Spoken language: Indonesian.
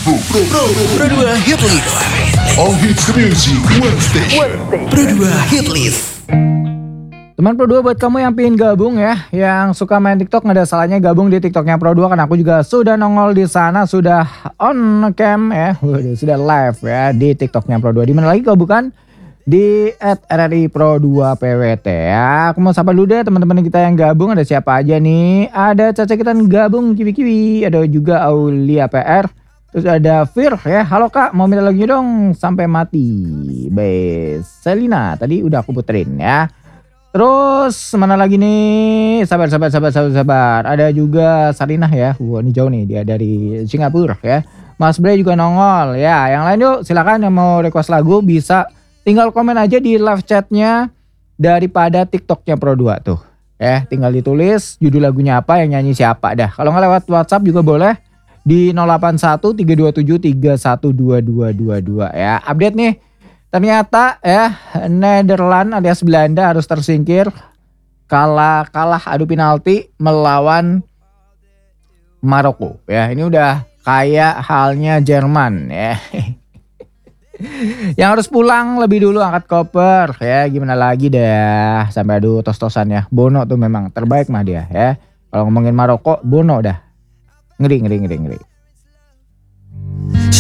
Pro 2 Hit List. All hits music, one station. Pro 2 Hit List. Teman Pro 2 buat kamu yang pengen gabung ya, yang suka main TikTok nggak ada salahnya gabung di TikToknya Pro 2 karena aku juga sudah nongol di sana, sudah on cam ya, sudah live ya di TikToknya Pro 2. Di mana lagi kalau bukan di @RRI Pro 2 PWT ya. Aku mau sapa dulu deh teman-teman kita yang gabung, ada siapa aja nih? Ada Caca kita gabung Kiwi-Kiwi, ada juga Aulia PR. Terus ada Fir ya, halo kak mau minta lagunya dong sampai mati. Selina tadi udah aku puterin ya. Terus mana lagi nih? Sabar. Ada juga Sarinah ya. Wah ini jauh nih, dia dari Singapura ya. Mas Bre juga nongol ya. Yang lain yuk silakan yang mau request lagu bisa tinggal komen aja di live chatnya daripada TikToknya Pro 2 tuh. Tinggal ditulis judul lagunya apa, yang nyanyi siapa dah. Kalau nggak lewat WhatsApp juga boleh di 081 327 312222 ya. Update nih. Ternyata ya Nederland alias Belanda harus tersingkir kalah adu penalti melawan Maroko ya. Ini udah kayak halnya Jerman ya. Yang harus pulang lebih dulu angkat koper ya, gimana lagi deh sampai adu tos-tosan ya. Bono tuh memang terbaik mah dia ya. Kalau ngomongin Maroko Bono dah ngeri.